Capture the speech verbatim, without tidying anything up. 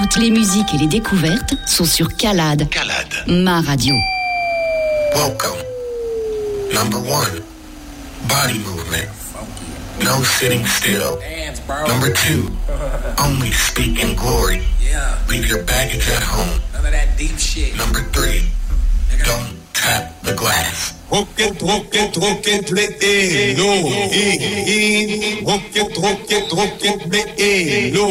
Toutes les musiques et les découvertes sont sur Calade. Calade. Ma radio. Welcome. Number one, body movement. No sitting still. Number two, only speak in glory. Leave your baggage at home. None of that deep shit. Number three, don't tap the glass. Rocket, rocket, rocket, le hello. Rocket, rocket, rocket, le hello.